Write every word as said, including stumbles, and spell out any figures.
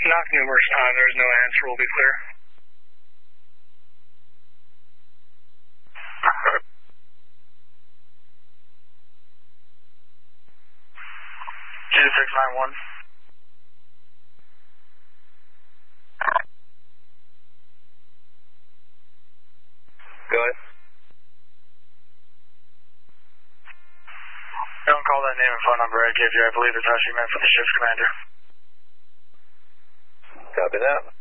knock numerous times. There's no answer. We'll be clear. two six nine one. Go ahead. Don't call that name and phone number I gave you. I believe it's actually meant for the shift commander. Copy that.